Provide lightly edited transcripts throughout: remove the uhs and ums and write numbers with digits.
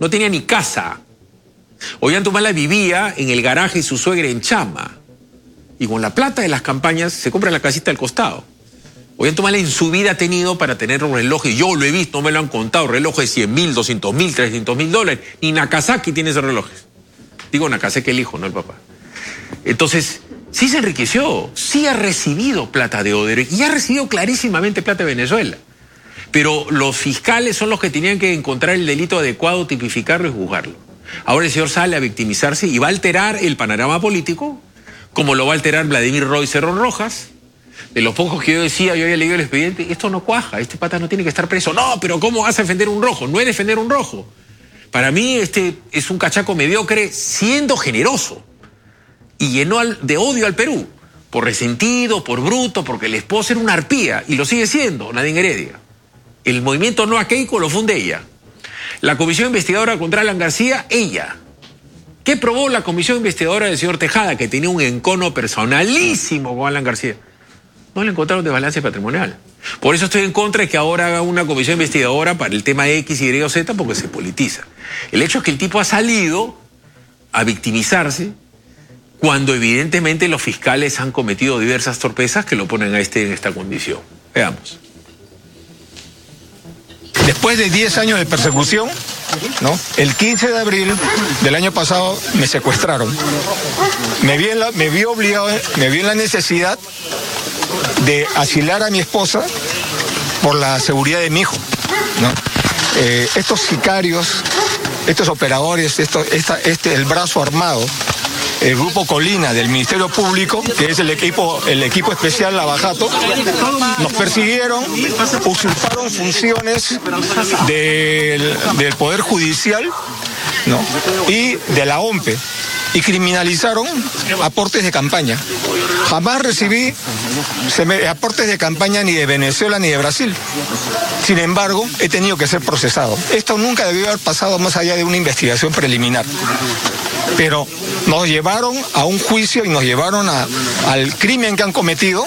no tenía ni casa. Ollantumala vivía en el garaje de su suegra en Chama. Y con la plata de las campañas se compra la casita al costado. Ollantumala en su vida ha tenido para tener un reloj, y yo lo he visto, no me lo han contado, relojes de 100.000, 200.000, 300.000 dólares. Ni Nakazaki tiene esos relojes. Digo Nakazaki el hijo, no el papá. Entonces, sí se enriqueció, sí ha recibido plata de Odebrecht y ha recibido clarísimamente plata de Venezuela. Pero los fiscales son los que tenían que encontrar el delito adecuado, tipificarlo y juzgarlo. Ahora el señor sale a victimizarse y va a alterar el panorama político, como lo va a alterar Vladimir Roy Cerrón Rojas. De los pocos que yo decía, yo había leído el expediente, esto no cuaja, este pata no tiene que estar preso. No, pero ¿cómo vas a defender un rojo? No es defender un rojo. Para mí este es un cachaco mediocre siendo generoso. Y llenó de odio al Perú, por resentido, por bruto, porque la esposa era una arpía, y lo sigue siendo, Nadine Heredia. El movimiento No a Keiko lo funde ella. La comisión investigadora contra Alan García, ella. ¿Qué probó la comisión investigadora del señor Tejada, que tenía un encono personalísimo con Alan García? No le encontraron desbalance patrimonial. Por eso estoy en contra de que ahora haga una comisión investigadora para el tema X, Y o Z, porque se politiza. El hecho es que el tipo ha salido a victimizarse cuando evidentemente los fiscales han cometido diversas torpezas que lo ponen a en esta condición. Veamos. Después de 10 años de persecución, ¿no? El 15 de abril del año pasado me secuestraron. Me vi en la necesidad de asilar a mi esposa por la seguridad de mi hijo, ¿no? Estos sicarios, estos operadores, el brazo armado, el grupo Colina del Ministerio Público, que es el equipo especial Lavajato, nos persiguieron, usurparon funciones del Poder Judicial, ¿no? Y de la OMPE, y criminalizaron aportes de campaña. Jamás recibí aportes de campaña ni de Venezuela ni de Brasil. Sin embargo, he tenido que ser procesado. Esto nunca debió haber pasado más allá de una investigación preliminar. Pero nos llevaron a un juicio y nos llevaron al crimen que han cometido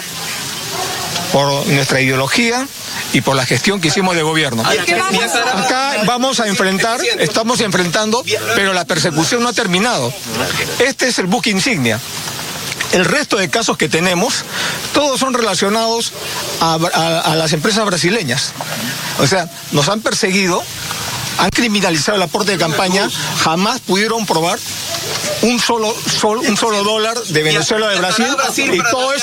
por nuestra ideología y por la gestión que hicimos de gobierno. Acá estamos enfrentando, pero la persecución no ha terminado. Este es el buque insignia. El resto de casos que tenemos, todos son relacionados a las empresas brasileñas. O sea, nos han perseguido, han criminalizado el aporte de campaña, jamás pudieron probar un solo dólar de Venezuela o de Brasil, y todos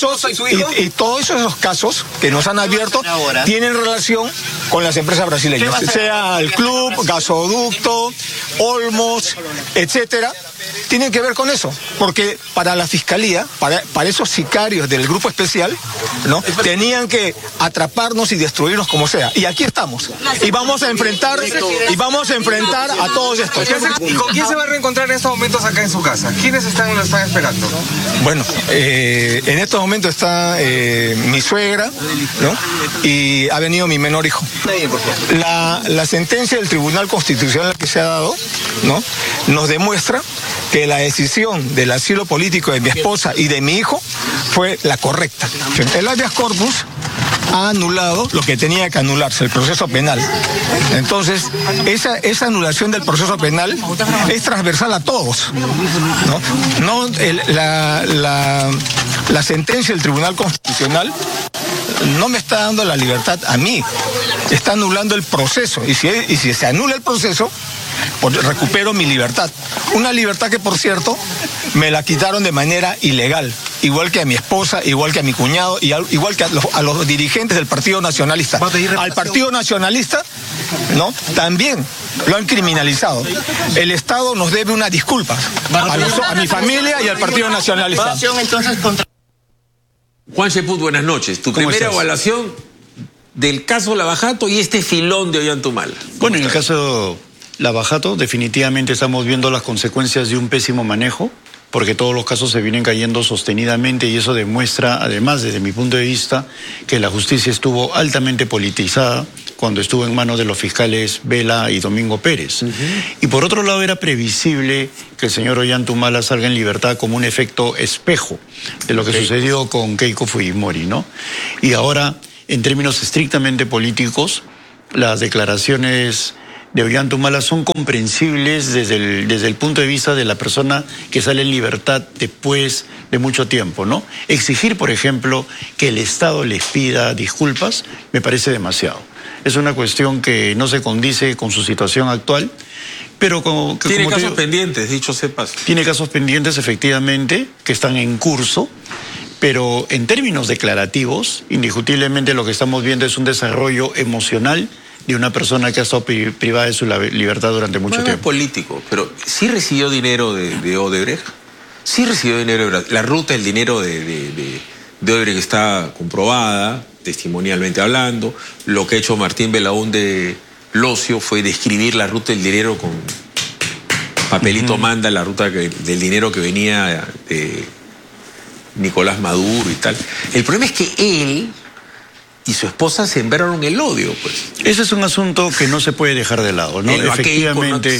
esos casos que nos han abierto tienen relación con las empresas brasileñas, sea el club, gasoducto, Olmos, etcétera. Tienen que ver con eso, porque para la fiscalía, para esos sicarios del grupo especial, ¿no? Tenían que atraparnos y destruirnos como sea. Y aquí estamos. Y vamos a enfrentar a todos estos. ¿Y con quién se va a reencontrar en estos momentos acá en su casa? ¿Quiénes lo están esperando? Bueno, en estos momentos está mi suegra, ¿no? Y ha venido mi menor hijo. La sentencia del Tribunal Constitucional que se ha dado, ¿no? Nos demuestra que la decisión del asilo político de mi esposa y de mi hijo fue la correcta. El habeas corpus ha anulado lo que tenía que anularse, el proceso penal. Entonces, esa anulación del proceso penal es transversal a todos, ¿no? La sentencia del Tribunal Constitucional no me está dando la libertad a mí, está anulando el proceso. Y si se anula el proceso, pues recupero mi libertad. Una libertad que, por cierto, me la quitaron de manera ilegal. Igual que a mi esposa, igual que a mi cuñado, igual que a los dirigentes del Partido Nacionalista. Al Partido Nacionalista, ¿no? También lo han criminalizado. El Estado nos debe una disculpa a mi familia y al Partido Nacionalista. Juan Cheput, buenas noches. Tu primera evaluación del caso Lavajato y este filón de Ollantumala. Bueno, en el caso Lavajato, definitivamente estamos viendo las consecuencias de un pésimo manejo, porque todos los casos se vienen cayendo sostenidamente, y eso demuestra, además, desde mi punto de vista, que la justicia estuvo altamente politizada cuando estuvo en manos de los fiscales Vela y Domingo Pérez. Y por otro lado, era previsible que el señor Ollantumala salga en libertad como un efecto espejo de lo que sucedió con Keiko Fujimori, ¿no? Y ahora, en términos estrictamente políticos, las declaraciones de Ollantumala son comprensibles desde el punto de vista de la persona que sale en libertad después de mucho tiempo, ¿no? Exigir, por ejemplo, que el Estado les pida disculpas me parece demasiado. Es una cuestión que no se condice con su situación actual, pero tiene casos pendientes, dicho sea paso. Tiene casos pendientes, efectivamente, que están en curso, pero en términos declarativos, indiscutiblemente lo que estamos viendo es un desarrollo emocional de una persona que ha estado privada de su libertad durante mucho tiempo. No es político, pero sí recibió dinero de Odebrecht. Sí recibió dinero de la ruta del dinero de Odebrecht está comprobada, testimonialmente hablando. Lo que ha hecho Martín Belaúnde Locio fue describir la ruta del dinero con papelito manda, la ruta del dinero que venía de Nicolás Maduro y tal. El problema es que él y su esposa sembraron el odio, pues. Ese es un asunto que no se puede dejar de lado, ¿no? Efectivamente,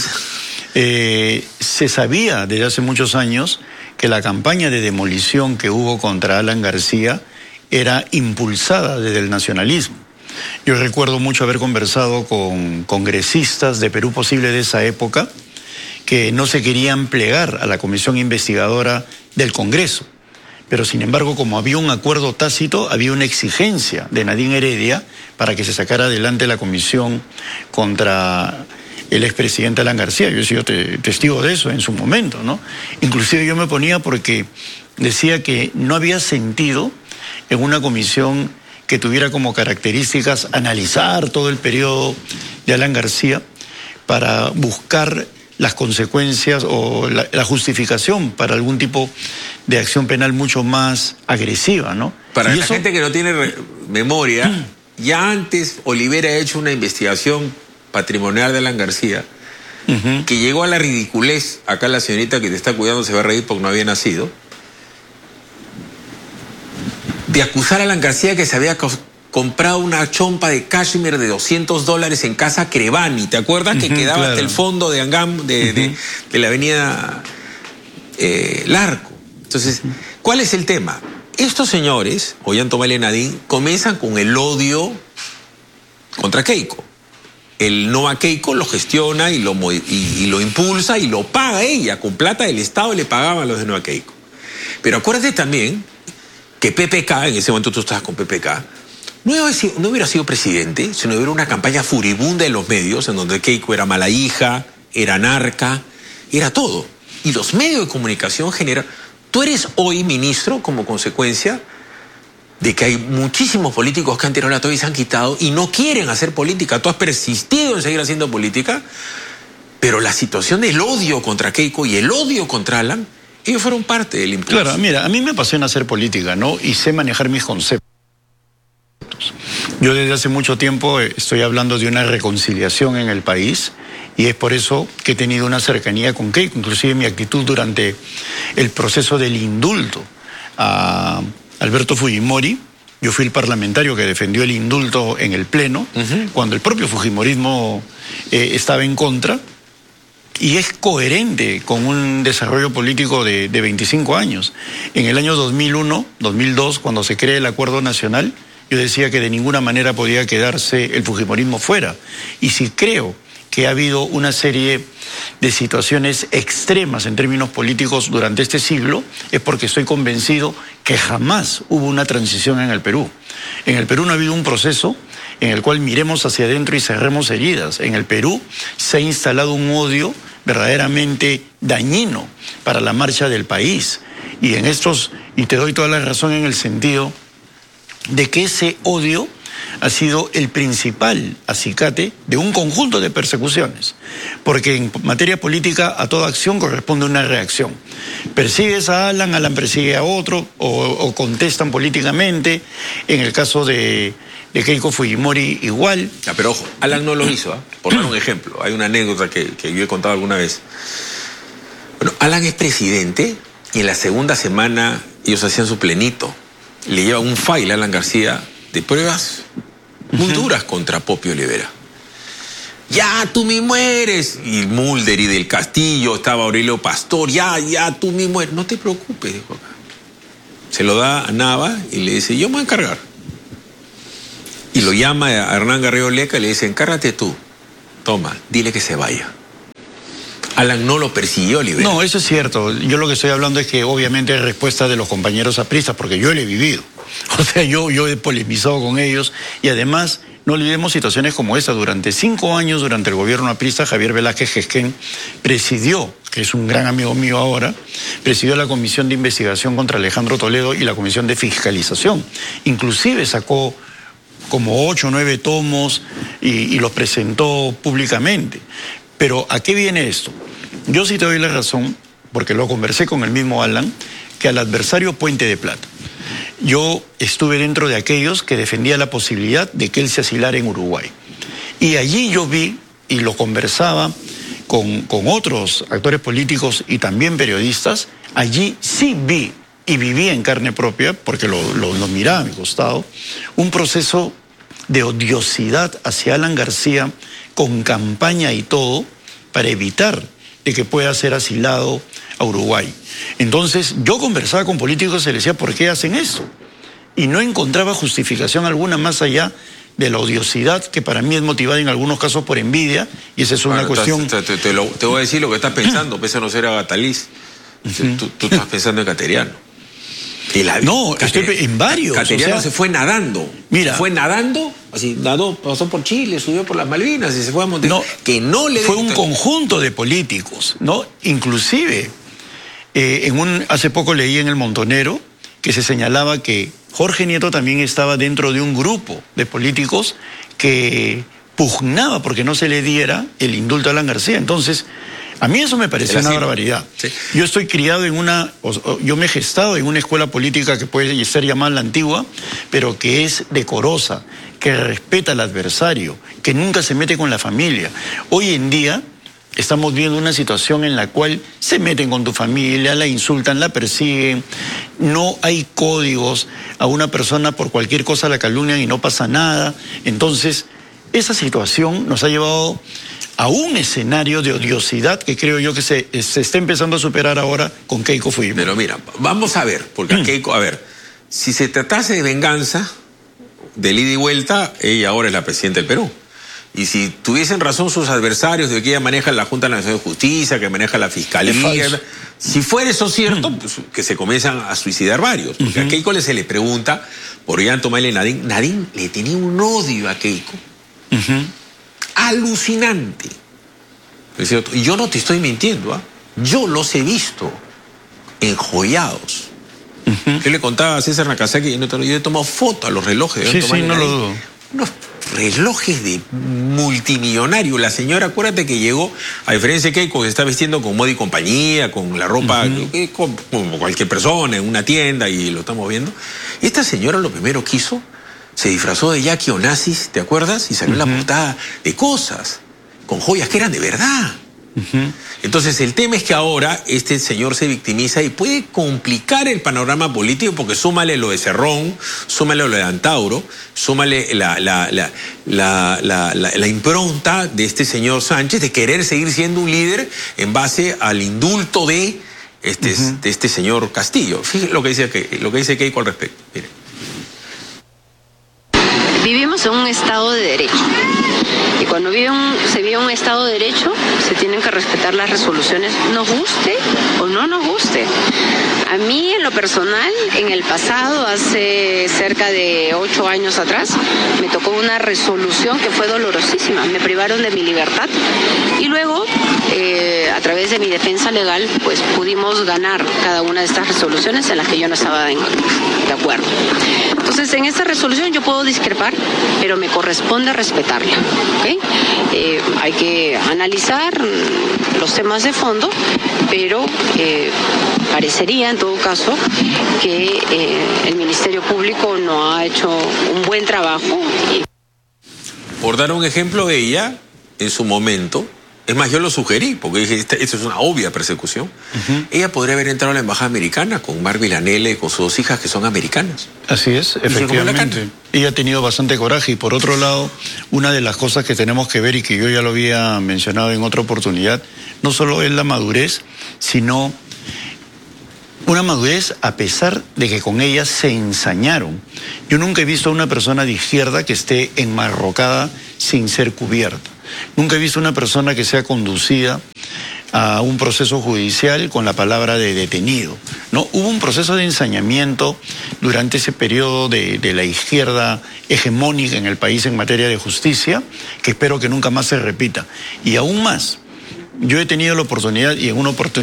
se sabía desde hace muchos años que la campaña de demolición que hubo contra Alan García era impulsada desde el nacionalismo. Yo recuerdo mucho haber conversado con congresistas de Perú Posible de esa época que no se querían plegar a la comisión investigadora del Congreso. Pero sin embargo, como había un acuerdo tácito, había una exigencia de Nadine Heredia para que se sacara adelante la comisión contra el expresidente Alan García. Yo he sido testigo de eso en su momento, ¿no? Inclusive yo me oponía porque decía que no había sentido en una comisión que tuviera como características analizar todo el periodo de Alan García para buscar las consecuencias o la justificación para algún tipo de acción penal mucho más agresiva, ¿no? Para la gente que no tiene memoria, ya antes Olivera ha hecho una investigación patrimonial de Alan García que llegó a la ridiculez. Acá la señorita que te está cuidando se va a reír porque no había nacido, de acusar a Alan García que se había comprado una chompa de cashmere de $200 en Casa Crevani. ¿Te acuerdas? Que quedaba claro. hasta el fondo de Angam, de la avenida Larco. Entonces, ¿cuál es el tema? Estos señores, Ollantumala y Nadine, comienzan con el odio contra Keiko. El no a Keiko lo gestiona y lo impulsa y lo paga ella. Con plata del Estado le pagaban los de no a Keiko. Pero acuérdate también que PPK, en ese momento tú estabas con PPK, no hubiera sido presidente si no hubiera una campaña furibunda en los medios en donde Keiko era mala hija, era narca, era todo. Y los medios de comunicación generan... Tú eres hoy ministro como consecuencia de que hay muchísimos políticos que han tirado la toalla y se han quitado y no quieren hacer política. Tú has persistido en seguir haciendo política, pero la situación del odio contra Keiko y el odio contra Alan, ellos fueron parte del impulso. Claro, mira, a mí me apasiona hacer política, ¿no? Y sé manejar mis conceptos. Yo desde hace mucho tiempo estoy hablando de una reconciliación en el país y es por eso que he tenido una cercanía con Keiko, inclusive mi actitud durante el proceso del indulto a Alberto Fujimori. Yo fui el parlamentario que defendió el indulto en el Pleno, cuando el propio Fujimorismo estaba en contra, y es coherente con un desarrollo político de 25 años. En el año 2001, 2002, cuando se crea el Acuerdo Nacional, yo decía que de ninguna manera podía quedarse el fujimorismo fuera. Y si creo que ha habido una serie de situaciones extremas en términos políticos durante este siglo, es porque estoy convencido que jamás hubo una transición en el Perú. En el Perú no ha habido un proceso en el cual miremos hacia adentro y cerremos heridas. En el Perú se ha instalado un odio verdaderamente dañino para la marcha del país. Y te doy toda la razón en el sentido de que ese odio ha sido el principal acicate de un conjunto de persecuciones. Porque en materia política a toda acción corresponde una reacción. Persigues a Alan, Alan persigue a otro, o contestan políticamente. En el caso de Keiko Fujimori igual. Pero ojo, Alan no lo hizo, por dar un ejemplo. Hay una anécdota que yo he contado alguna vez. Bueno, Alan es presidente y en la segunda semana ellos hacían su plenito. Le lleva un file a Alan García de pruebas muy duras contra Popio Olivera. Ya, tú me mueres. Y Mulder y del Castillo, estaba Aurelio Pastor, ya, tú me mueres. No te preocupes, dijo acá. Se lo da a Nava y le dice, yo me voy a encargar. Y lo llama a Hernán Garrido Leca y le dice, encárgate tú. Toma, dile que se vaya. Alan no lo persiguió, Oliver. No, eso es cierto. Yo lo que estoy hablando es que obviamente hay respuesta de los compañeros apristas, porque yo lo he vivido. O sea, yo he polemizado con ellos y además no olvidemos situaciones como esta. Durante 5 años, durante el gobierno aprista, Javier Velázquez Gesquén presidió, que es un gran amigo mío ahora, presidió la Comisión de Investigación contra Alejandro Toledo y la Comisión de Fiscalización. Inclusive sacó como 8 o 9 tomos y los presentó públicamente. Pero ¿a qué viene esto? Yo sí te doy la razón, porque lo conversé con el mismo Alan, que al adversario Puente de Plata. Yo estuve dentro de aquellos que defendía la posibilidad de que él se asilara en Uruguay. Y allí yo vi, y lo conversaba con otros actores políticos y también periodistas, allí sí vi y viví en carne propia, porque lo miraba a mi costado, un proceso de odiosidad hacia Alan García con campaña y todo para evitar de que pueda ser asilado a Uruguay. Entonces yo conversaba con políticos y les decía, ¿por qué hacen eso? Y no encontraba justificación alguna más allá de la odiosidad, que para mí es motivada en algunos casos por envidia, y esa es una cuestión... Te voy a decir lo que estás pensando, pese a no ser Agataliz. Tú estás pensando en Cateriano. No, estoy en varios. Cateriano, o sea, se fue nadando. Mira, fue nadando, así nadó, pasó por Chile, subió por las Malvinas y se fue a Montevideo. No, que no le fue un conjunto de políticos, ¿no? Inclusive, hace poco leí en El Montonero que se señalaba que Jorge Nieto también estaba dentro de un grupo de políticos que pugnaba porque no se le diera el indulto a Alan García. Entonces, a mí eso me pareció una barbaridad. Sí. Yo estoy criado yo me he gestado en una escuela política que puede ser llamada la antigua, pero que es decorosa, que respeta al adversario, que nunca se mete con la familia. Hoy en día estamos viendo una situación en la cual se meten con tu familia, la insultan, la persiguen, no hay códigos, a una persona por cualquier cosa la calumnian y no pasa nada. Entonces, esa situación nos ha llevado a un escenario de odiosidad que creo yo que se está empezando a superar ahora con Keiko Fujimori. Pero mira, vamos a ver, porque a Keiko, a ver, si se tratase de venganza, de ida y vuelta, ella ahora es la presidenta del Perú. Y si tuviesen razón sus adversarios de que ella maneja la Junta Nacional de Justicia, que maneja la Fiscalía, si fuera eso cierto, pues, que se comienzan a suicidar varios. Porque a Keiko se le pregunta por Ollantumala y Nadine. Nadine le tenía un odio a Keiko. Alucinante. Y yo no te estoy mintiendo, yo los he visto enjollados. Yo le contaba a César Nakazaki, yo he tomado foto a los relojes. Sí, no lo dudo. Unos relojes de multimillonario. La señora, acuérdate que llegó, a diferencia de Keiko, que se está vistiendo con moda y compañía, con la ropa, como cualquier persona, en una tienda, y lo estamos viendo. Esta señora lo primero que hizo, se disfrazó de Jackie Onassis, ¿te acuerdas? Y salió en la portada de cosas, con joyas que eran de verdad. Entonces el tema es que ahora este señor se victimiza y puede complicar el panorama político, porque súmale lo de Cerrón, súmale lo de Antauro, súmale la impronta de este señor Sánchez de querer seguir siendo un líder en base al indulto de este señor Castillo. Fíjense lo que dice Keiko al respecto. Miren. Vivimos en un Estado de Derecho. Y cuando se vive un Estado de Derecho, se tienen que respetar las resoluciones, nos guste o no nos guste. A mí, en lo personal, en el pasado, hace cerca de 8 años atrás, me tocó una resolución que fue dolorosísima. Me privaron de mi libertad. Y luego, a través de mi defensa legal, pues pudimos ganar cada una de estas resoluciones en las que yo no estaba de acuerdo. Entonces, en esta resolución yo puedo discrepar, pero me corresponde respetarla. ¿Okay? Hay que analizar los temas de fondo, pero parecería en todo caso que el Ministerio Público no ha hecho un buen trabajo. Por dar un ejemplo, ella, en su momento, es más, yo lo sugerí, porque dije, esto es una obvia persecución. Ella podría haber entrado a la embajada americana con Mark Villanelle y con sus 2 hijas que son americanas. Así es, efectivamente. Ella ha tenido bastante coraje y por otro lado, una de las cosas que tenemos que ver y que yo ya lo había mencionado en otra oportunidad, no solo es la madurez, sino una madurez a pesar de que con ella se ensañaron. Yo nunca he visto a una persona de izquierda que esté enmarrocada sin ser cubierta. Nunca he visto una persona que sea conducida a un proceso judicial con la palabra de detenido, ¿no? Hubo un proceso de ensañamiento durante ese periodo de la izquierda hegemónica en el país en materia de justicia, que espero que nunca más se repita. Y aún más, yo he tenido la oportunidad, y en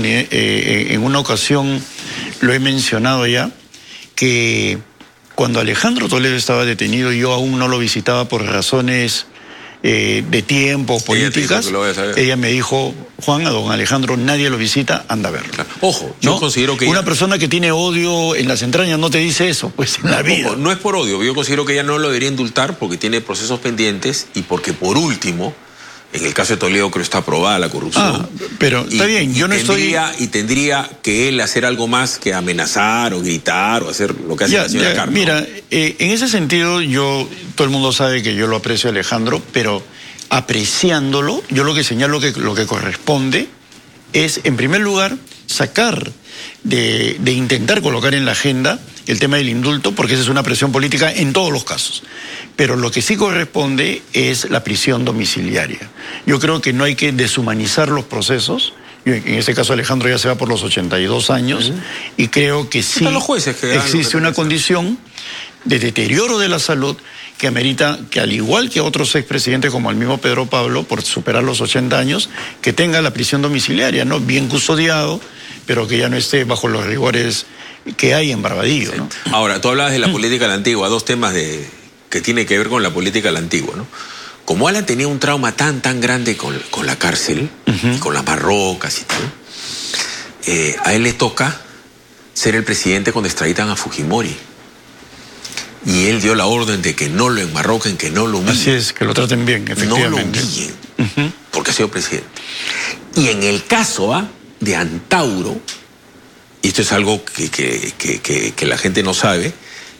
una ocasión lo he mencionado ya, que cuando Alejandro Toledo estaba detenido, yo aún no lo visitaba por razones de tiempo, políticas. Ella me dijo, Juan, a don Alejandro nadie lo visita, anda a verlo. Claro. Ojo, yo considero que... Una persona que tiene odio en las entrañas no te dice eso, pues en la vida. Ojo, no es por odio, yo considero que ella no lo debería indultar porque tiene procesos pendientes y porque por último, en el caso de Toledo creo que está aprobada la corrupción. Pero está bien, yo no estoy... Y tendría que él hacer algo más que amenazar o gritar o hacer lo que hace la señora Carmen. Mira, en ese sentido todo el mundo sabe que yo lo aprecio a Alejandro, pero apreciándolo, yo lo que señalo que lo que corresponde es, en primer lugar, sacar de intentar colocar en la agenda el tema del indulto, porque esa es una presión política en todos los casos. Pero lo que sí corresponde es la prisión domiciliaria. Yo creo que no hay que deshumanizar los procesos. En este caso Alejandro ya se va por los 82 años y creo que sí los jueces que existe una condición de deterioro de la salud que amerita que, al igual que otros expresidentes como el mismo Pedro Pablo, por superar los 80 años, que tenga la prisión domiciliaria, ¿no? Bien custodiado, pero que ya no esté bajo los rigores que hay en Barbadillo, ¿no? Ahora, tú hablabas de la política de la antigua, dos temas que tienen que ver con la política de la antigua, ¿no? Como Alan tenía un trauma tan grande con la cárcel, y con las marrocas y tal, a él le toca ser el presidente cuando extraditan a Fujimori. Y él dio la orden de que no lo enmarroquen, que no lo humillen. Así es, que lo traten bien, efectivamente. No lo humillen, porque ha sido presidente. Y en el caso de Antauro, y esto es algo que la gente no sabe,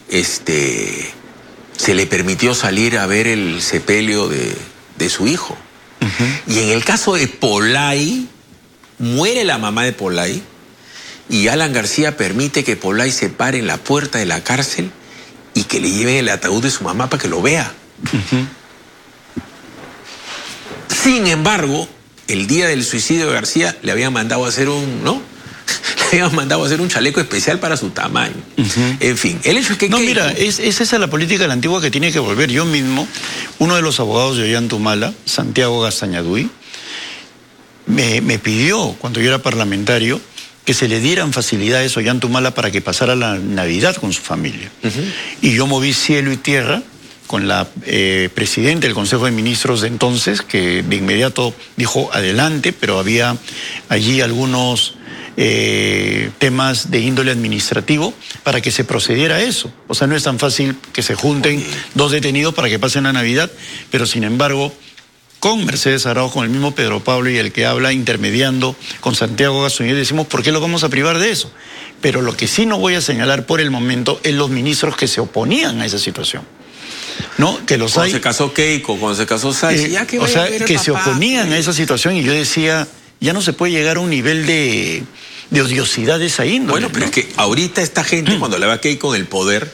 se le permitió salir a ver el sepelio de su hijo. Y en el caso de Polay, muere la mamá de Polay, y Alan García permite que Polay se pare en la puerta de la cárcel y que le lleven el ataúd de su mamá para que lo vea. Sin embargo, el día del suicidio de García le habían mandado a hacer le habían mandado a hacer un chaleco especial para su tamaño. En fin, el hecho es que... No, mira, es esa la política de la antigua que tiene que volver. Yo mismo, uno de los abogados de Ollantumala, Santiago Gastañaduy, me pidió, cuando yo era parlamentario, que se le dieran facilidades a Ollantumala para que pasara la Navidad con su familia. Y yo moví cielo y tierra con la presidenta del Consejo de Ministros de entonces, que de inmediato dijo adelante, pero había allí algunos temas de índole administrativo para que se procediera a eso. O sea, no es tan fácil que se junten dos detenidos para que pasen la Navidad, pero sin embargo, con Mercedes Arauz, con el mismo Pedro Pablo y el que habla intermediando con Santiago Gastañaduy, decimos, ¿por qué lo vamos a privar de eso? Pero lo que sí no voy a señalar por el momento es los ministros que se oponían a esa situación. ¿No? Que los cuando se casó Keiko, cuando se casó Sánchez, ya que o sea, que se oponían a esa situación, y yo decía, ya no se puede llegar a un nivel de odiosidad de esa índole. Bueno, pero es que ahorita esta gente, cuando le va a Keiko en el poder,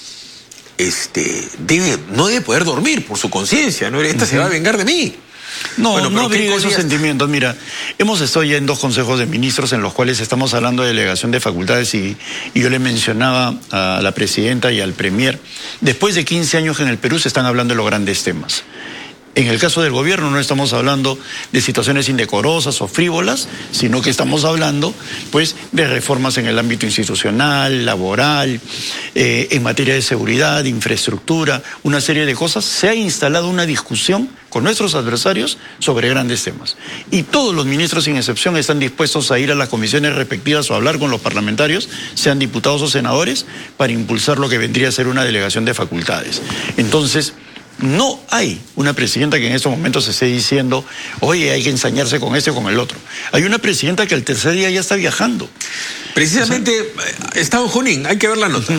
no debe poder dormir por su conciencia, ¿no? Esta se va a vengar de mí. No, bueno, no abrigo esos sentimientos. Mira, hemos estado ya en 2 consejos de ministros en los cuales estamos hablando de delegación de facultades y yo le mencionaba a la presidenta y al premier, después de 15 años en el Perú se están hablando de los grandes temas. En el caso del gobierno no estamos hablando de situaciones indecorosas o frívolas, sino que estamos hablando, pues, de reformas en el ámbito institucional, laboral, en materia de seguridad, infraestructura, una serie de cosas. Se ha instalado una discusión con nuestros adversarios sobre grandes temas. Y todos los ministros, sin excepción, están dispuestos a ir a las comisiones respectivas o a hablar con los parlamentarios, sean diputados o senadores, para impulsar lo que vendría a ser una delegación de facultades. Entonces, no hay una presidenta que en estos momentos se esté diciendo, oye, hay que ensañarse con este o con el otro. Hay una presidenta que al tercer día ya está viajando. Precisamente, está en Junín, hay que ver la nota.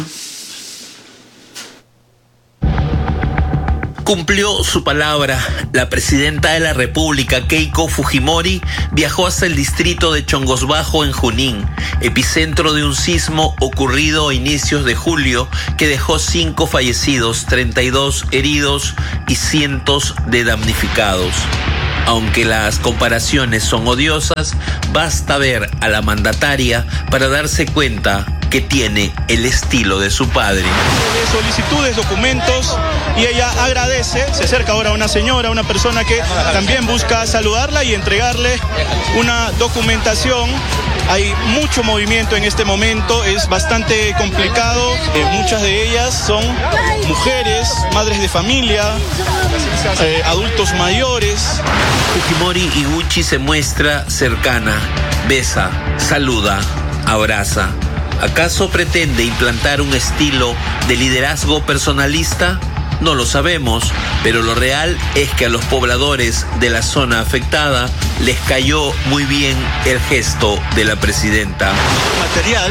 Cumplió su palabra. La presidenta de la República, Keiko Fujimori, viajó hasta el distrito de Chongos Bajo en Junín, epicentro de un sismo ocurrido a inicios de julio que dejó 5 fallecidos, 32 heridos y cientos de damnificados. Aunque las comparaciones son odiosas, basta ver a la mandataria para darse cuenta que tiene el estilo de su padre. De solicitudes, documentos, y ella agradece, se acerca ahora a una señora, una persona que también busca saludarla y entregarle una documentación. Hay mucho movimiento en este momento, es bastante complicado. Muchas de ellas son mujeres, madres de familia, adultos mayores. Fujimori Iguchi se muestra cercana, besa, saluda, abraza. ¿Acaso pretende implantar un estilo de liderazgo personalista? No lo sabemos, pero lo real es que a los pobladores de la zona afectada les cayó muy bien el gesto de la presidenta. Material,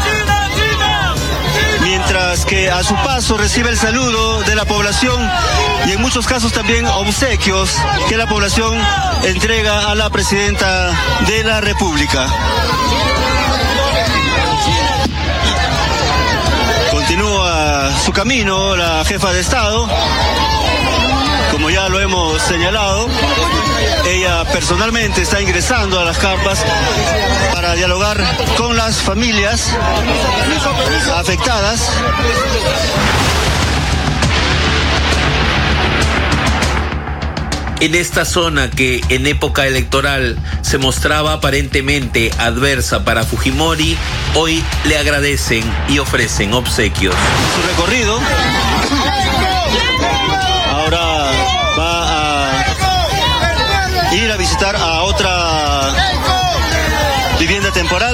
mientras que a su paso recibe el saludo de la población y en muchos casos también obsequios que la población entrega a la presidenta de la República. Continúa su camino la jefa de Estado, como ya lo hemos señalado. Ella personalmente está ingresando a las carpas para dialogar con las familias afectadas. En esta zona que en época electoral se mostraba aparentemente adversa para Fujimori, hoy le agradecen y ofrecen obsequios. Su recorrido ahora va a ir a visitar a otra vivienda temporal.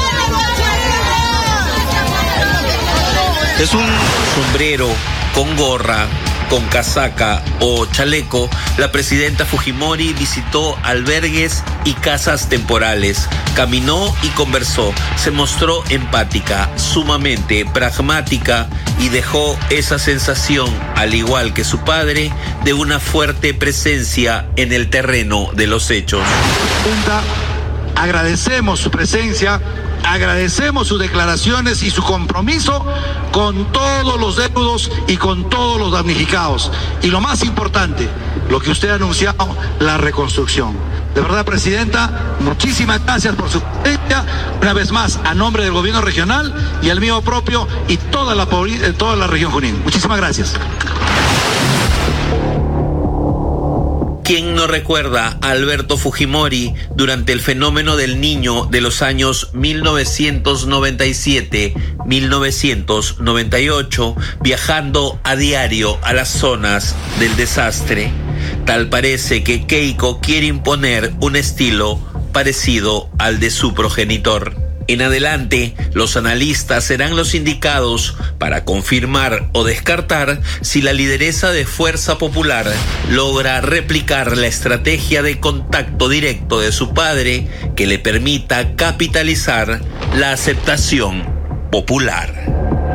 Es un sombrero con gorra, con casaca o chaleco, la presidenta Fujimori visitó albergues y casas temporales, caminó y conversó, se mostró empática, sumamente pragmática y dejó esa sensación, al igual que su padre, de una fuerte presencia en el terreno de los hechos. Agradecemos su presencia, agradecemos sus declaraciones y su compromiso con todos los deudos y con todos los damnificados. Y lo más importante, lo que usted ha anunciado, la reconstrucción. De verdad, presidenta, muchísimas gracias por su presencia. Una vez más, a nombre del gobierno regional y el mío propio y toda la región Junín. Muchísimas gracias. ¿Quién no recuerda a Alberto Fujimori durante el fenómeno del Niño de los años 1997-1998, viajando a diario a las zonas del desastre? Tal parece que Keiko quiere imponer un estilo parecido al de su progenitor. En adelante, los analistas serán los indicados para confirmar o descartar si la lideresa de Fuerza Popular logra replicar la estrategia de contacto directo de su padre que le permita capitalizar la aceptación popular.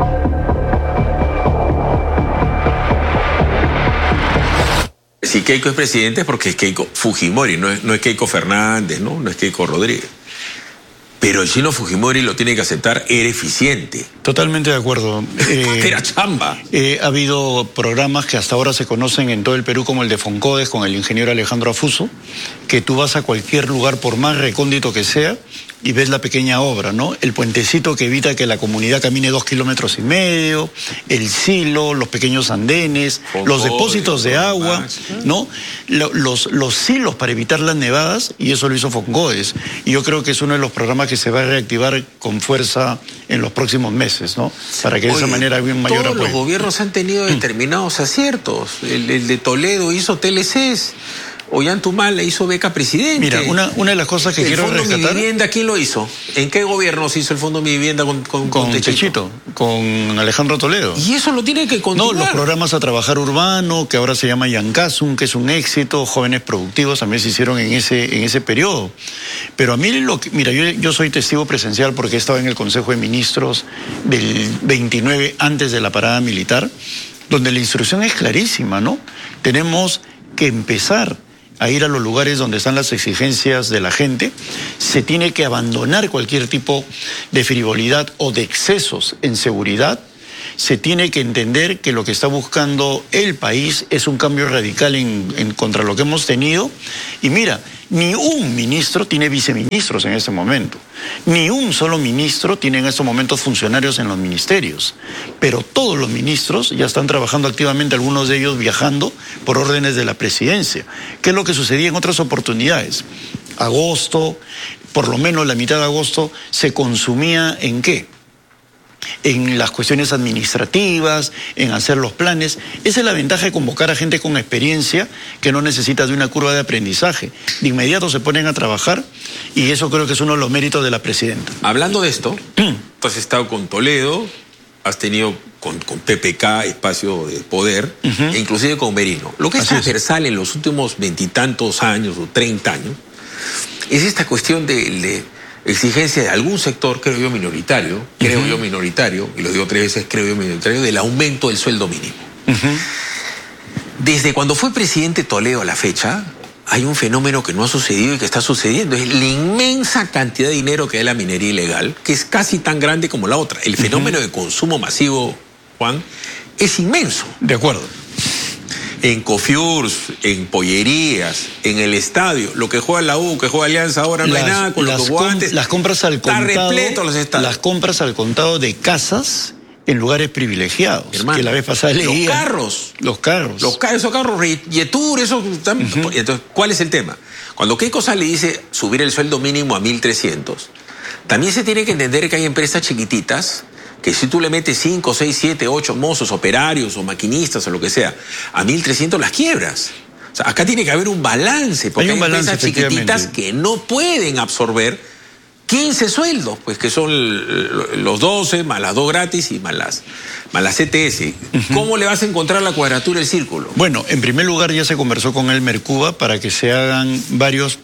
Si Keiko es presidente es porque es Keiko Fujimori, no es Keiko Fernández, no es Keiko Rodríguez. Pero el chino Fujimori lo tiene que aceptar, era eficiente. Totalmente de acuerdo. Era chamba. Ha habido programas que hasta ahora se conocen en todo el Perú como el de Foncodes con el ingeniero Alejandro Afuso, que tú vas a cualquier lugar, por más recóndito que sea, y ves la pequeña obra, ¿no? El puentecito que evita que la comunidad camine 2,5 kilómetros, el silo, los pequeños andenes, los depósitos de agua, ¿no? Los silos para evitar las nevadas, y eso lo hizo Foncodes. Y yo creo que es uno de los programas que se va a reactivar con fuerza en los próximos meses, ¿no? Para que de esa manera haya un mayor apoyo. Todos los gobiernos han tenido determinados aciertos. El de Toledo hizo TLCs. Ollantumala hizo beca presidente. Mira, una de las cosas que quiero rescatar... ¿El Fondo Mi Vivienda quién lo hizo? ¿En qué gobierno se hizo el Fondo Mi Vivienda con Techito? Con Alejandro Toledo. Y eso lo tiene que continuar. No, los programas a trabajar urbano, que ahora se llama Yancasum, que es un éxito, jóvenes productivos también se hicieron en ese periodo. Pero a mí, mira, yo soy testigo presencial porque he estado en el Consejo de Ministros del 29 antes de la parada militar, donde la instrucción es clarísima, ¿no? Tenemos que empezar a ir a los lugares donde están las exigencias de la gente, se tiene que abandonar cualquier tipo de frivolidad o de excesos en seguridad, se tiene que entender que lo que está buscando el país es un cambio radical contra lo que hemos tenido. Y mira, ni un ministro tiene viceministros en este momento. Ni un solo ministro tiene en estos momentos funcionarios en los ministerios. Pero todos los ministros ya están trabajando activamente, algunos de ellos viajando por órdenes de la presidencia. ¿Qué es lo que sucedía en otras oportunidades? Agosto, por lo menos la mitad de agosto, se consumía ¿en qué? En las cuestiones administrativas, en hacer los planes. Esa es la ventaja de convocar a gente con experiencia que no necesita de una curva de aprendizaje. De inmediato se ponen a trabajar y eso creo que es uno de los méritos de la presidenta. Hablando de esto, tú has estado con Toledo, has tenido con PPK espacio de poder, e inclusive con Merino. Lo que es transversal en los últimos 20 y tantos años o 30 años es esta cuestión de exigencia de algún sector, creo yo minoritario, y lo digo 3 veces, creo yo minoritario, del aumento del sueldo mínimo. Desde cuando fue presidente Toledo a la fecha, hay un fenómeno que no ha sucedido y que está sucediendo. Es la inmensa cantidad de dinero que da la minería ilegal, que es casi tan grande como la otra. El fenómeno de consumo masivo, Juan, es inmenso. De acuerdo. En Cofiurs, en pollerías, en el estadio, lo que juega la U, que juega Alianza ahora no hay nada con los guantes. Las compras al contado. Está repleto los estadios. Las compras al contado de casas en lugares privilegiados. Hermano, que la vez pasada leía. Los carros, esos carros, Yetur, eso. Entonces, ¿cuál es el tema? Cuando Keiko sale y dice subir el sueldo mínimo a 1.300, también se tiene que entender que hay empresas chiquititas que si tú le metes 5, 6, 7, 8 mozos, operarios o maquinistas o lo que sea, a 1.300 las quiebras. O sea, acá tiene que haber un balance, porque hay empresas chiquititas que no pueden absorber 15 sueldos, pues que son los 12, más las 2 gratis y más las ETS. ¿Cómo le vas a encontrar la cuadratura del círculo? Bueno, en primer lugar ya se conversó con el Mercuba para que se hagan varios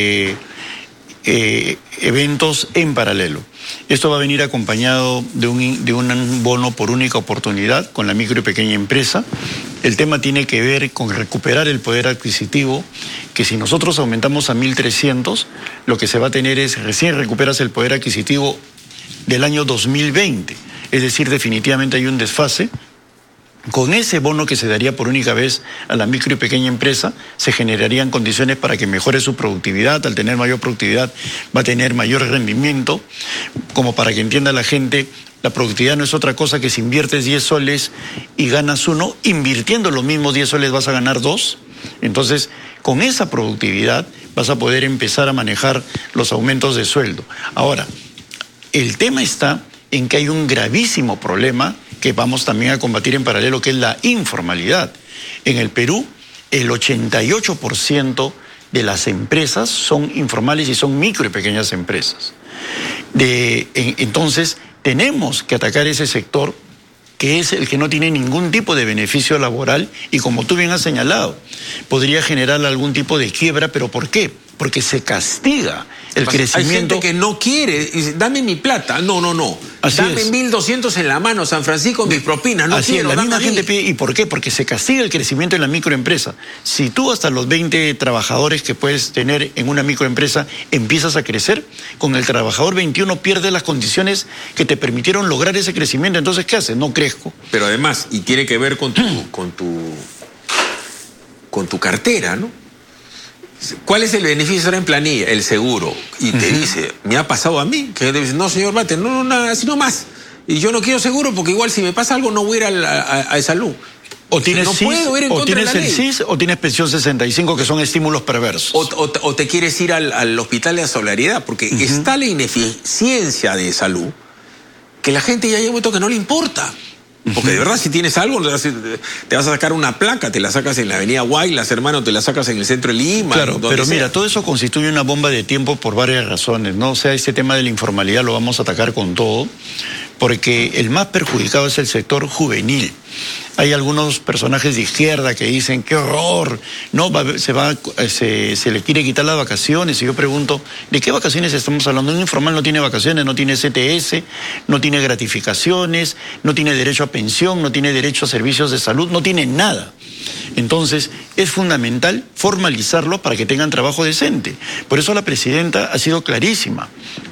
eventos en paralelo. Esto va a venir acompañado de un bono por única oportunidad con la micro y pequeña empresa. El tema tiene que ver con recuperar el poder adquisitivo, que si nosotros aumentamos a 1.300, lo que se va a tener es, recién recuperas el poder adquisitivo del año 2020. Es decir, definitivamente hay un desfase. Con ese bono que se daría por única vez a la micro y pequeña empresa, se generarían condiciones para que mejore su productividad. Al tener mayor productividad, va a tener mayor rendimiento. Como para que entienda la gente, la productividad no es otra cosa que si inviertes 10 soles y ganas 1, invirtiendo los mismos 10 soles vas a ganar 2. Entonces, con esa productividad vas a poder empezar a manejar los aumentos de sueldo. Ahora, el tema está en que hay un gravísimo problema que vamos también a combatir en paralelo, que es la informalidad. En el Perú, el 88% de las empresas son informales y son micro y pequeñas empresas. Entonces, tenemos que atacar ese sector, que es el que no tiene ningún tipo de beneficio laboral y, como tú bien has señalado, podría generar algún tipo de quiebra. ¿Pero por qué? Porque se castiga el crecimiento. Hay gente que no quiere, dice, dame mi plata. No. Dame 1.200 en la mano, San Francisco, mis propinas. No así quiero, es, la misma gente pide. ¿Y por qué? Porque se castiga el crecimiento en la microempresa. Si tú hasta los 20 trabajadores que puedes tener en una microempresa empiezas a crecer, con el trabajador 21 pierdes las condiciones que te permitieron lograr ese crecimiento. Entonces, ¿qué haces? No crezco. Pero además, y tiene que ver con tu cartera, ¿no? ¿Cuál es el beneficio ahora en planilla? El seguro. Y te dice, me ha pasado a mí, que te dice, no, señor Bate, no, nada, sino más. Y yo no quiero seguro porque igual si me pasa algo no voy a ir a salud. O tienes no CIS, puedo ir en o contra tienes de la el ley. CIS, o tienes pensión 65, que son estímulos perversos. O te quieres ir al hospital de la solidaridad, porque está la ineficiencia de salud que la gente ya llega un momento que no le importa. Porque de verdad, si tienes algo, te vas a sacar una placa, te la sacas en la avenida Guaylas, hermano, te la sacas en el centro de Lima. Claro, pero mira, todo eso constituye una bomba de tiempo por varias razones, ¿no? O sea, este tema de la informalidad lo vamos a atacar con todo, porque el más perjudicado es el sector juvenil. Hay algunos personajes de izquierda que dicen, ¡qué horror! No, se le quiere quitar las vacaciones. Y yo pregunto, ¿de qué vacaciones estamos hablando? Un informal no tiene vacaciones, no tiene CTS, no tiene gratificaciones, no tiene derecho a pensión, no tiene derecho a servicios de salud, no tiene nada. Entonces, es fundamental formalizarlo para que tengan trabajo decente. Por eso la presidenta ha sido clarísima.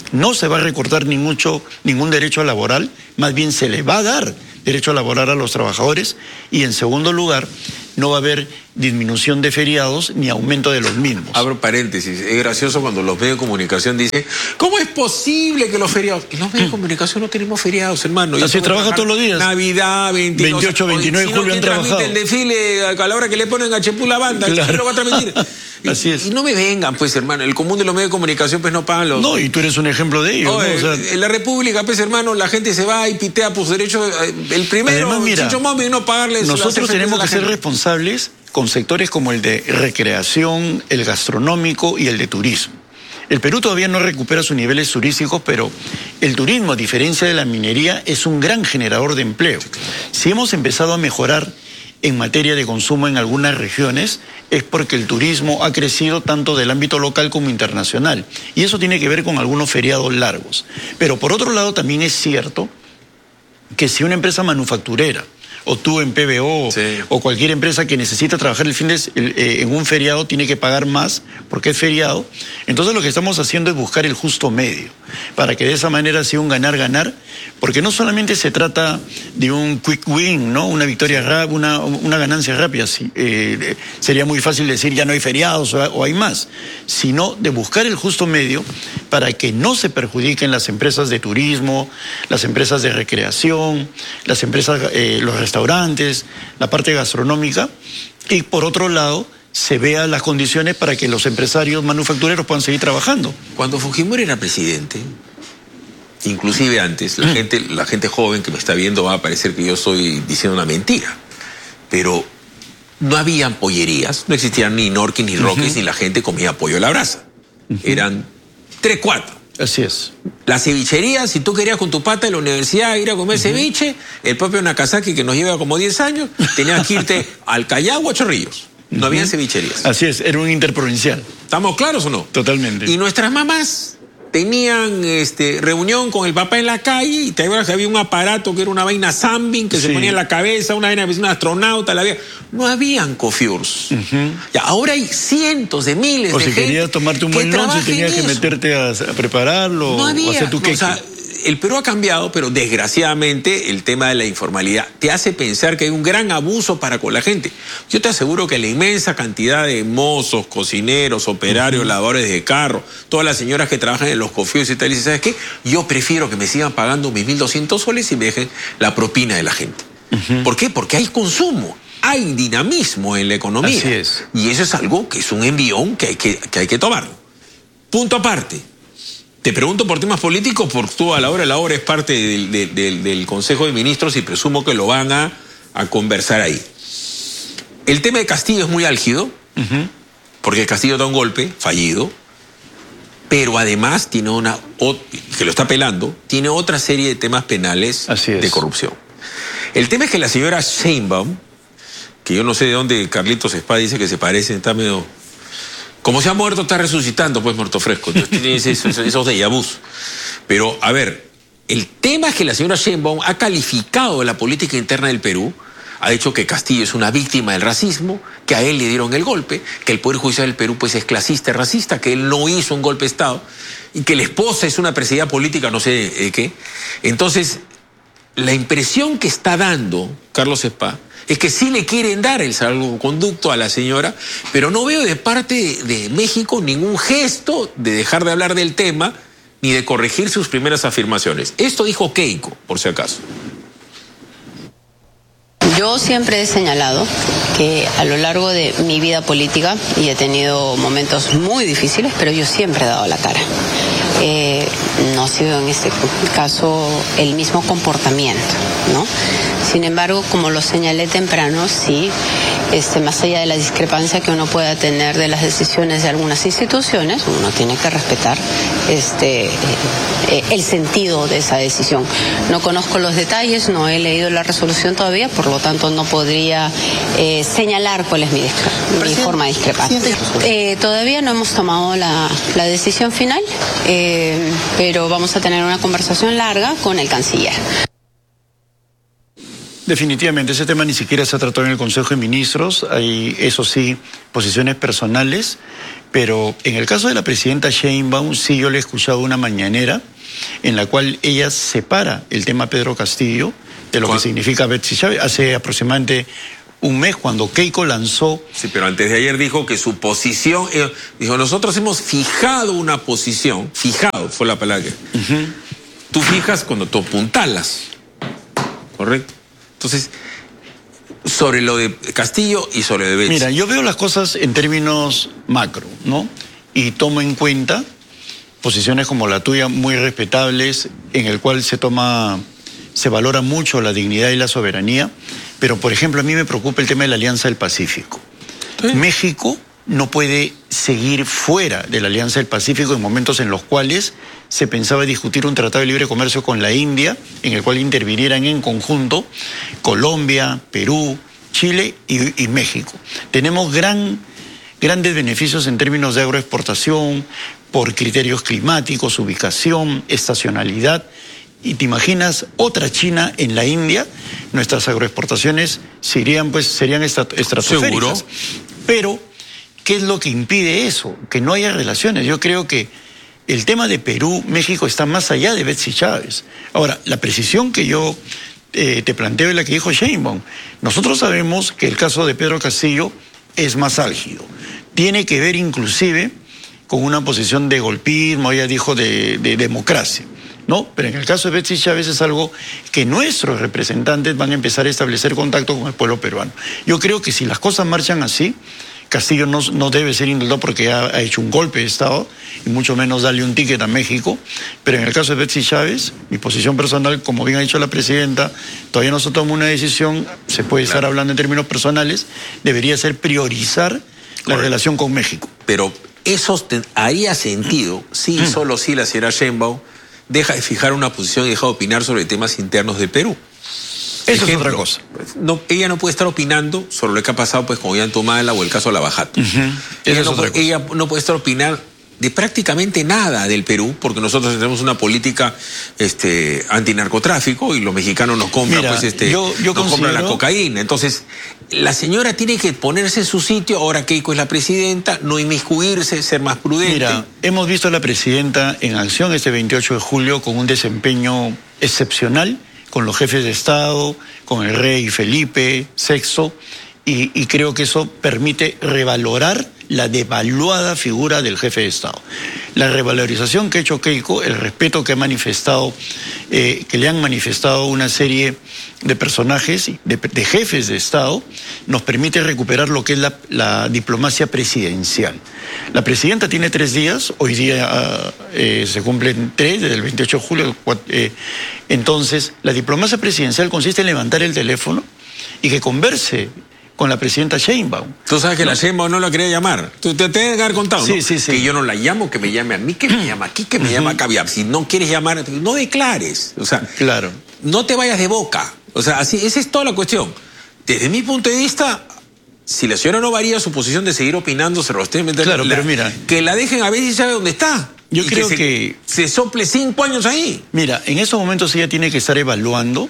no se va a recortar ningún derecho laboral, más bien se le va a dar derecho laboral a los trabajadores, y en segundo lugar, no va a haber disminución de feriados ni aumento de los mismos. Abro paréntesis, es gracioso cuando los medios de comunicación dicen, ¿cómo es posible que los feriados? En los medios de comunicación no tenemos feriados, hermano. Así trabaja todos los días. Navidad, 28, 29 de julio han trabajado. El desfile a la hora que le ponen a Chepú la banda, claro. ¿quién lo va a transmitir? Así es. Y no me vengan, pues, hermano, el común de los medios de comunicación pues no pagan los... No, y tú eres un ejemplo de ello. Oye, ¿no? O sea, en la República, pues, hermano, la gente se va y pitea por sus derechos. El primero, además, mira, Chicho Mami, no pagarles... nosotros tenemos que ser responsables con sectores como el de recreación, el gastronómico y el de turismo. El Perú todavía no recupera sus niveles turísticos, pero el turismo, a diferencia de la minería, es un gran generador de empleo. Si hemos empezado a mejorar en materia de consumo en algunas regiones, es porque el turismo ha crecido tanto del ámbito local como internacional. Y eso tiene que ver con algunos feriados largos. Pero por otro lado también es cierto que si una empresa manufacturera, o tú en PBO, sí, o cualquier empresa que necesita trabajar en un feriado tiene que pagar más porque es feriado, entonces lo que estamos haciendo es buscar el justo medio, para que de esa manera sea un ganar-ganar, porque no solamente se trata de un quick win, ¿no? Una victoria rápida, una ganancia rápida, sería muy fácil decir ya no hay feriados o hay más, sino de buscar el justo medio para que no se perjudiquen las empresas de turismo, las empresas de recreación, las empresas, los restaurantes, la parte gastronómica, y por otro lado se vean las condiciones para que los empresarios manufactureros puedan seguir trabajando. Cuando Fujimori era presidente, inclusive antes, la gente joven que me está viendo va a parecer que yo estoy diciendo una mentira, pero no había pollerías, no existían ni Norquis ni Roques, ni la gente comía pollo a la brasa. Eran 3, 4. Así es. La cevichería, si tú querías con tu pata en la universidad ir a comer ceviche, el propio Nakazaki, que nos lleva como 10 años, tenías que irte al Callao o a Chorrillos. No había cevicherías. Así es, era un interprovincial. ¿Estamos claros o no? Totalmente. Y nuestras mamás tenían reunión con el papá en la calle, y te acuerdas que había un aparato que era una vaina Zambin que se ponía en la cabeza, una vaina, un astronauta, no habían cofiurs. Ya, ahora hay cientos de miles de gente. O si querías tomarte un buen lunch, tenías que meterte a prepararlo, o hacer tu queque. O sea, el Perú ha cambiado, pero desgraciadamente el tema de la informalidad te hace pensar que hay un gran abuso para con la gente. Yo te aseguro que la inmensa cantidad de mozos, cocineros, operarios, lavadores de carro, todas las señoras que trabajan en los cofios y tal, dicen, ¿sabes qué? Yo prefiero que me sigan pagando mis 1.200 soles y me dejen la propina de la gente. ¿Por qué? Porque hay consumo, hay dinamismo en la economía. Así es. Y eso es algo que es un envión que hay que tomar. Punto aparte. Te pregunto por temas políticos, porque tú a la hora es parte del Consejo de Ministros y presumo que lo van a conversar ahí. El tema de Castillo es muy álgido, porque Castillo da un golpe fallido, pero además tiene que lo está apelando, tiene otra serie de temas penales de corrupción. El tema es que la señora Sheinbaum, que yo no sé de dónde Carlitos Espada dice que se parece, está medio... Como se ha muerto, está resucitando, pues muerto fresco. Entonces tiene esos déjà vus. Pero, a ver, el tema es que la señora Sheinbaum ha calificado la política interna del Perú, ha dicho que Castillo es una víctima del racismo, que a él le dieron el golpe, que el Poder Judicial del Perú pues es clasista y racista, que él no hizo un golpe de Estado, y que la esposa es una presidencia política, no sé qué. Entonces, la impresión que está dando Carlos Espada es que sí le quieren dar el salvoconducto a la señora, pero no veo de parte de México ningún gesto de dejar de hablar del tema ni de corregir sus primeras afirmaciones. Esto dijo Keiko, por si acaso. Yo siempre he señalado que a lo largo de mi vida política, y he tenido momentos muy difíciles, pero yo siempre he dado la cara. No ha sido en este caso el mismo comportamiento, ¿no? Sin embargo, como lo señalé temprano, sí, más allá de la discrepancia que uno pueda tener de las decisiones de algunas instituciones, uno tiene que respetar el sentido de esa decisión. No conozco los detalles, no he leído la resolución todavía, por lo tanto no podría señalar cuál es mi forma de discrepar. Todavía no hemos tomado la decisión final, pero vamos a tener una conversación larga con el canciller. Definitivamente, ese tema ni siquiera se ha tratado en el Consejo de Ministros. Hay, eso sí, posiciones personales. Pero en el caso de la presidenta Sheinbaum, sí yo le he escuchado una mañanera en la cual ella separa el tema Pedro Castillo de lo que significa Betsy Chávez. Hace aproximadamente un mes, cuando Keiko lanzó... Sí, pero antes de ayer dijo que su posición... dijo, nosotros hemos fijado una posición. Fijado fue la palabra que... Tú fijas cuando tú apuntalas. ¿Correcto? Entonces, sobre lo de Castillo y sobre lo de Betsy. Mira, yo veo las cosas en términos macro, ¿no? Y tomo en cuenta posiciones como la tuya, muy respetables, en el cual se valora mucho la dignidad y la soberanía. Pero, por ejemplo, a mí me preocupa el tema de la Alianza del Pacífico. ¿Sí? México no puede seguir fuera de la Alianza del Pacífico en momentos en los cuales se pensaba discutir un tratado de libre comercio con la India, en el cual intervinieran en conjunto Colombia, Perú, Chile y México. Tenemos grandes beneficios en términos de agroexportación, por criterios climáticos, ubicación, estacionalidad. Y te imaginas otra China en la India, nuestras agroexportaciones serían estratosféricas. ¿Seguro? Pero, ¿qué es lo que impide eso? Que no haya relaciones. Yo creo que el tema de Perú, México está más allá de Betsy Chávez. Ahora, la precisión que yo te planteo es la que dijo Sheinbaum. Nosotros sabemos que el caso de Pedro Castillo es más álgido. Tiene que ver inclusive con una posición de golpismo, ella dijo de democracia. No, pero en el caso de Betsy Chávez es algo que nuestros representantes van a empezar a establecer contacto con el pueblo peruano. Yo creo que si las cosas marchan así, Castillo no debe ser indultado porque ha hecho un golpe de Estado y mucho menos darle un ticket a México. Pero en el caso de Betsy Chávez, mi posición personal, como bien ha dicho la presidenta, todavía no se toma una decisión, se puede estar hablando en términos personales, debería ser priorizar la relación con México. Pero eso haría sentido si solo si la señora Sheinbaum deja de fijar una posición y deja de opinar sobre temas internos de Perú. Eso es otra cosa. No, ella no puede estar opinando sobre lo que ha pasado con Ollanta o el caso Lavajato. Ella no puede estar opinando de prácticamente nada del Perú, porque nosotros tenemos una política antinarcotráfico y los mexicanos nos compran, compran la cocaína. Entonces, la señora tiene que ponerse en su sitio, ahora Keiko es la presidenta, no inmiscuirse, ser más prudente. Mira, hemos visto a la presidenta en acción este 28 de julio con un desempeño excepcional, con los jefes de Estado, con el rey Felipe VI, y creo que eso permite revalorar la devaluada figura del jefe de Estado. La revalorización que ha hecho Keiko, el respeto que ha manifestado, que le han manifestado una serie de personajes, de jefes de Estado, nos permite recuperar lo que es la diplomacia presidencial. La presidenta tiene 3 días, hoy día se cumplen 3, desde el 28 de julio. Entonces, la diplomacia presidencial consiste en levantar el teléfono y que converse con la presidenta Sheinbaum. Tú sabes que la Sheinbaum no la quería llamar. Tú te debes haber contado, ¿no? Sí. Que yo no la llamo, que me llame a mí, que me llama aquí, que me llama acá. Si no quieres llamar, no declares. O sea, claro, no te vayas de boca. O sea, así, esa es toda la cuestión. Desde mi punto de vista, si la señora no varía su posición de seguir opinando, claro, pero mira, que la dejen a ver si sabe dónde está. Yo creo que se sople 5 años ahí. Mira, en estos momentos ella tiene que estar evaluando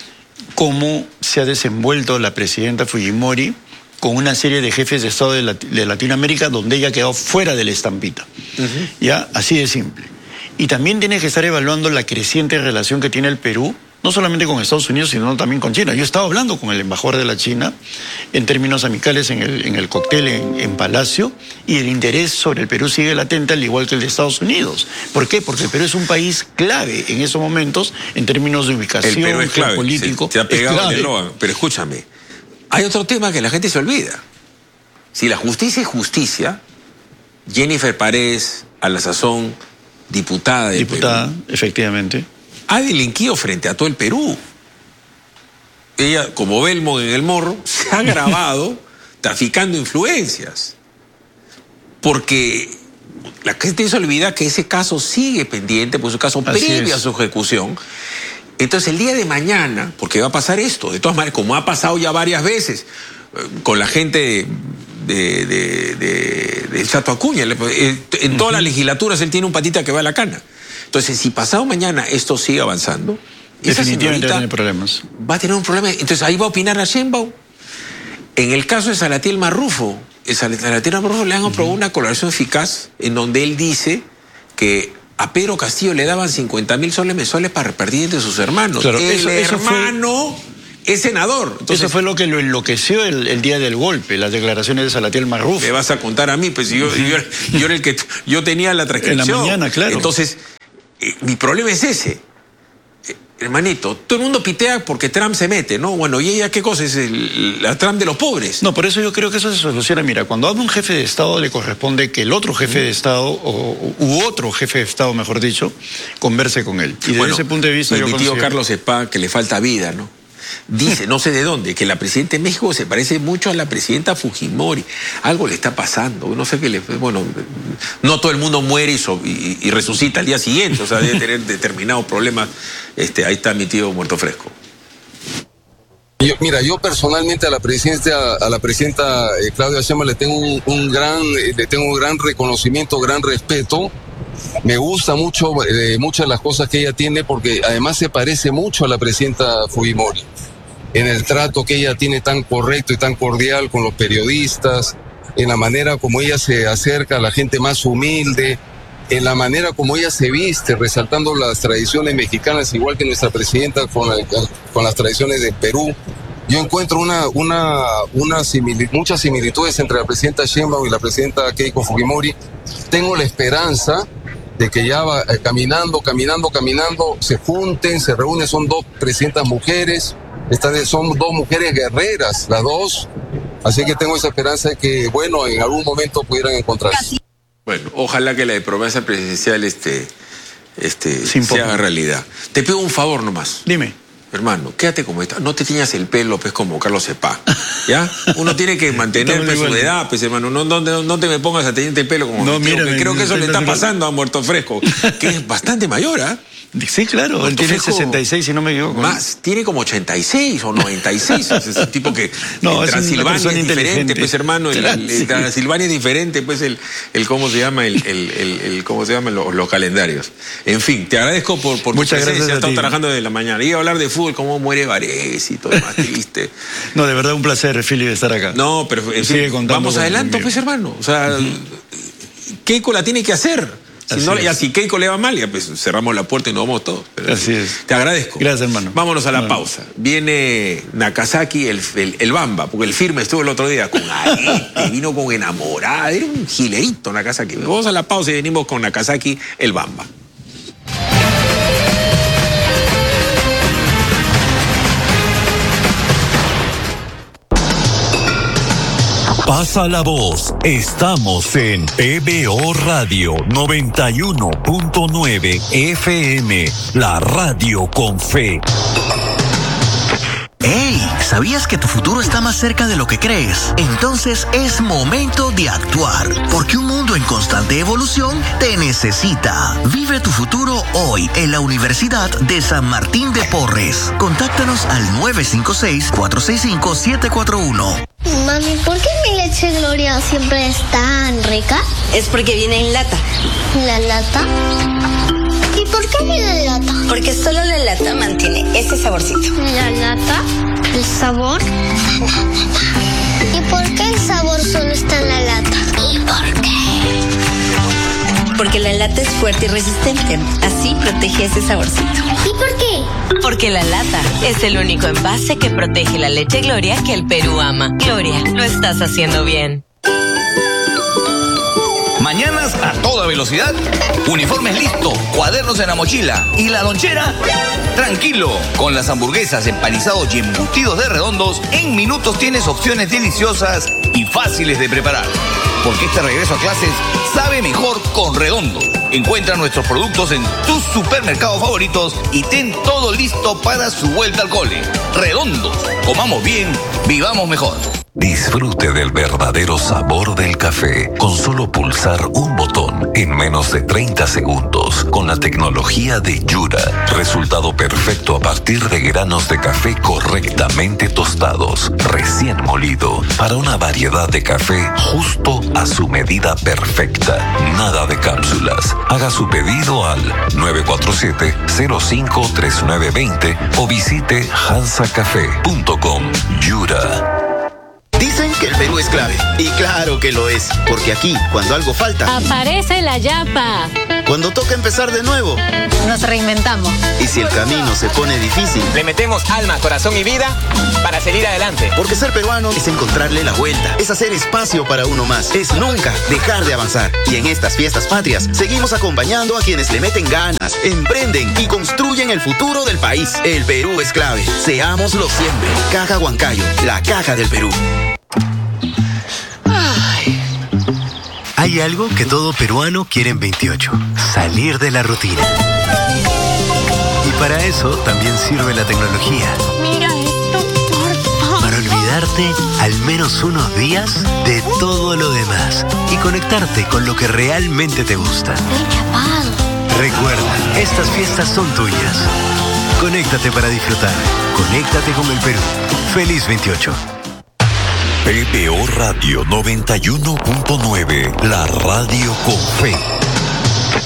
cómo se ha desenvuelto la presidenta Fujimori con una serie de jefes de Estado de Latinoamérica donde ella ha quedado fuera de la estampita. Ya, así de simple. Y también tiene que estar evaluando la creciente relación que tiene el Perú, no solamente con Estados Unidos, sino también con China. Yo he estado hablando con el embajador de la China en términos amicales en el cóctel en Palacio, y el interés sobre el Perú sigue latente, al igual que el de Estados Unidos. ¿Por qué? Porque el Perú es un país clave en esos momentos en términos de ubicación, el Perú es clave, político. Se ha pegado el eslogan. Pero escúchame, hay otro tema que la gente se olvida. Si la justicia es justicia, Jennifer Paredes, a la sazón diputada del Perú, efectivamente, ha delinquido frente a todo el Perú. Ella, como Belmont en El Morro, se ha grabado traficando influencias. Porque la gente se olvida que ese caso sigue pendiente, pues es un caso previo a su ejecución. Entonces, el día de mañana, porque va a pasar esto, de todas maneras, como ha pasado ya varias veces con la gente de Chato Acuña, en todas las legislaturas él tiene un patita que va a la cana. Entonces, si pasado mañana esto sigue avanzando, Definitivamente va a tener problemas. Va a tener un problema. Entonces ahí va a opinar a Sheinbaum. En el caso de Salatiel Marrufo, Salatiel Marrufo le han aprobado una colaboración eficaz en donde él dice que a Pedro Castillo le daban 50.000 soles mensuales para repartir entre sus hermanos. Claro, el hermano es senador. Entonces, eso fue lo que lo enloqueció el día del golpe, las declaraciones de Salatiel Marrufo. Me vas a contar a mí, pues yo era el que yo tenía la transcripción. En la mañana, claro. Entonces, mi problema es ese. Hermanito, todo el mundo pitea porque Trump se mete, ¿no? Bueno, ¿y ella qué cosa? Es la Trump de los pobres. No, por eso yo creo que eso se soluciona. Mira, cuando habla un jefe de Estado le corresponde que el otro jefe de Estado, u otro jefe de Estado, mejor dicho, converse con él. Y desde ese punto de vista mi tío Carlos Spa, que le falta vida, ¿no? Dice, no sé de dónde, que la presidenta de México se parece mucho a la presidenta Fujimori. Algo le está pasando, no sé qué le... Bueno, no todo el mundo muere y resucita al día siguiente, o sea, debe tener determinados problemas. Ahí está mi tío muerto fresco. Yo personalmente a la presidenta Claudia Sheinbaum le tengo un gran reconocimiento, gran respeto. Me gusta mucho muchas de las cosas que ella tiene, porque además se parece mucho a la presidenta Fujimori en el trato que ella tiene tan correcto y tan cordial con los periodistas, en la manera como ella se acerca a la gente más humilde, en la manera como ella se viste, resaltando las tradiciones mexicanas, igual que nuestra presidenta con las tradiciones de Perú. Yo encuentro muchas similitudes entre la presidenta Sheinbaum y la presidenta Keiko Fujimori. Tengo la esperanza de que ya caminando, se junten, se reúnen, son dos presidentas mujeres, son dos mujeres guerreras, las dos, así que tengo esa esperanza de que, bueno, en algún momento pudieran encontrarse. Bueno, ojalá que la promesa presidencial se haga realidad. Te pido un favor nomás. Dime. Hermano, quédate como está. No te tiñas el pelo, pues, como Carlos Spa. ¿Ya? Uno tiene que mantener su edad, pues, hermano. No te me pongas a teñirte el pelo como creo que eso le está pasando a Muerto Fresco, que es bastante mayor, ¿ah? Sí, claro, él tiene 66, si no me equivoco. Más, tiene como 86 o 96. Es ese tipo que no, en Transilvania es diferente, pues, hermano. En Transilvania es diferente, pues, ¿cómo se llama? ¿Cómo se llaman los calendarios? En fin, te agradezco por tu presencia. Estamos trabajando desde la mañana. Iba a hablar de fútbol, cómo muere Varese y todo más triste. No, de verdad un placer, Philip, estar acá. No, pero en fin, vamos adelante, pues, hermano. O sea, Keiko la tiene que hacer. Si Keiko le va mal, ya pues cerramos la puerta y nos vamos todos. Así es. Te agradezco. Gracias, hermano. Vámonos a la pausa. Viene Nakazaki, el Bamba, porque el firme estuvo el otro día con arete, vino con enamorada, era un gilerito Nakazaki. Vamos a la pausa y venimos con Nakazaki, el Bamba. Pasa la voz, estamos en PBO Radio 91.9 FM, la radio con fe. ¡Hey! ¿Sabías que tu futuro está más cerca de lo que crees? Entonces es momento de actuar, porque un mundo en constante evolución te necesita. Vive tu futuro hoy en la Universidad de San Martín de Porres. Contáctanos al 956-465-741. Mami, ¿por qué mi leche Gloria siempre es tan rica? Es porque viene en lata. ¿La lata? ¿Y por qué viene en lata? Porque solo la lata mantiene ese saborcito. ¿La lata? ¿El sabor? ¿Y por qué el sabor solo está en la lata? ¿Y por qué? Porque la lata es fuerte y resistente. Así protege ese saborcito. ¿Y por qué? Porque la lata es el único envase que protege la leche Gloria que el Perú ama. Gloria, lo estás haciendo bien. Mañanas a toda velocidad, uniformes listos, cuadernos en la mochila y la lonchera. Tranquilo, con las hamburguesas, empanizados y embutidos de Redondos, en minutos tienes opciones deliciosas y fáciles de preparar. Porque este regreso a clases sabe mejor con Redondo. Encuentra nuestros productos en tus supermercados favoritos y ten todo listo para su vuelta al cole. Redondo, comamos bien, vivamos mejor. Disfrute del verdadero sabor del café con solo pulsar un botón en menos de 30 segundos con la tecnología de Yura. Resultado perfecto a partir de granos de café correctamente tostados, recién molido, para una variedad de café justo a su medida perfecta. Nada de cápsulas. Haga su pedido al 947-053920 o visite hansacafé.com. Yura. Dicen que el Perú es clave. Y claro que lo es. Porque aquí, cuando algo falta, aparece la yapa. Cuando toca empezar de nuevo, nos reinventamos. Y si el camino se pone difícil, le metemos alma, corazón y vida para seguir adelante. Porque ser peruano es encontrarle la vuelta. Es hacer espacio para uno más. Es nunca dejar de avanzar. Y en estas fiestas patrias, seguimos acompañando a quienes le meten ganas, emprenden y construyen el futuro del país. El Perú es clave. Seámoslo siempre. Caja Huancayo, la caja del Perú. Hay algo que todo peruano quiere en 28, salir de la rutina. Y para eso también sirve la tecnología. Mira esto, por favor. Para olvidarte al menos unos días de todo lo demás y conectarte con lo que realmente te gusta. Recuerda, estas fiestas son tuyas. Conéctate para disfrutar. Conéctate con el Perú. Feliz 28. PBO Radio 91.9, la radio con fe.